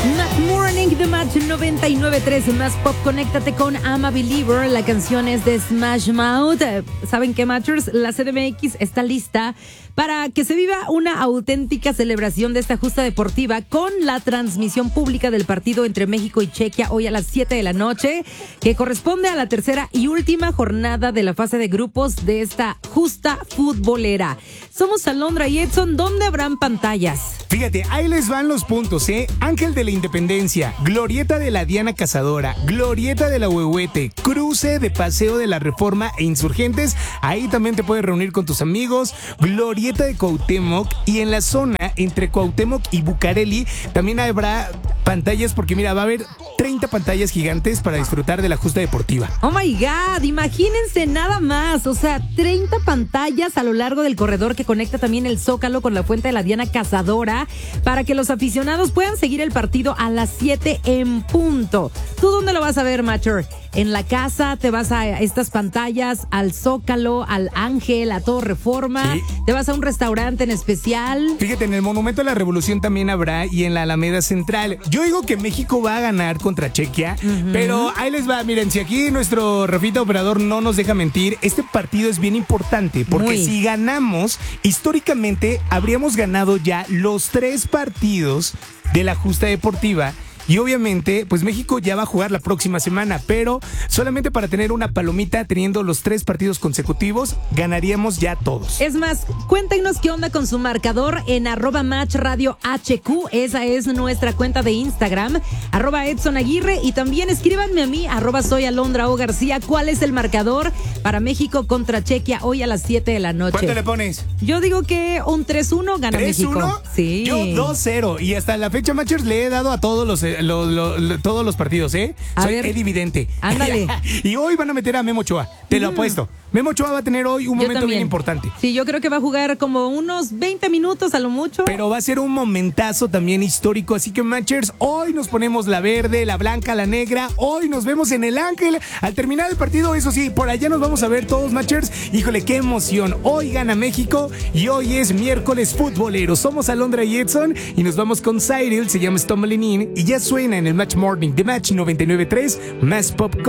Not Morning, The Match 99.3, más pop, conéctate con I'm a Believer, la canción es de Smash Mouth. ¿Saben qué, Matchers? La CDMX está lista para que se viva una auténtica celebración de esta justa deportiva con la transmisión pública del partido entre México y Chequia hoy a las 7 de la noche, que corresponde a la tercera y última jornada de la fase de grupos de esta justa futbolera. Somos Alondra y Edson, ¿dónde habrán pantallas? Fíjate, ahí les van los puntos, ¿eh? Ángel de la Independencia, Glorieta de la Diana Cazadora, Glorieta de la Huehuete, Cruce de Paseo de la Reforma e Insurgentes. Ahí también te puedes reunir con tus amigos. Glorieta de Cuauhtémoc, y en la zona entre Cuauhtémoc y Bucareli también habrá pantallas, porque mira, va a haber 30 pantallas gigantes para disfrutar de la justa deportiva. Oh my God, imagínense nada más, o sea, 30 pantallas a lo largo del corredor que conecta también el Zócalo con la Fuente de la Diana Cazadora, para que los aficionados puedan seguir el partido a las 7 en punto. ¿Tú dónde lo vas a ver, Matcher? En la casa, te vas a estas pantallas, al Zócalo, al Ángel, a Todo Reforma, sí. Te vas a un restaurante en especial. Fíjate, en el Monumento a la Revolución también habrá, y en la Alameda Central. Yo digo que México va a ganar contra Chequia, pero ahí les va. Miren, si aquí nuestro Rafita operador no nos deja mentir, este partido es bien importante, porque si ganamos, históricamente habríamos ganado ya los 3 partidos de la justa deportiva. Y obviamente, pues México ya va a jugar la próxima semana, pero solamente para tener una palomita, teniendo los 3 partidos consecutivos, ganaríamos ya todos. Es más, cuéntenos qué onda con su marcador en @matchradiohq. Esa es nuestra cuenta de Instagram, @EdsonAguirre. Y también escríbanme a mí, @soyalondraogarcía. ¿Cuál es el marcador para México contra Chequia hoy a las 7 de la noche? ¿Cuánto le pones? Yo digo que un 3-1 gana 3-1? México. Sí. Yo 2-0. Y hasta la fecha, Matchers, le he dado a todos los partidos, ¿eh? Soy evidente. Ándale. Y hoy van a meter a Memo Ochoa, te lo apuesto. Memo Ochoa va a tener hoy un momento bien importante. Sí, yo creo que va a jugar como unos 20 minutos a lo mucho. Pero va a ser un momentazo también histórico. Así que, Matchers, hoy nos ponemos la verde, la blanca, la negra. Hoy nos vemos en el Ángel. Al terminar el partido, eso sí, por allá nos vamos a ver todos, Matchers. Híjole, qué emoción. Hoy gana México y hoy es miércoles futbolero. Somos Alondra y Edson y nos vamos con Cyril, se llama Stumbling In, y ya suena en el Match Morning, The Match 99.3, más pop.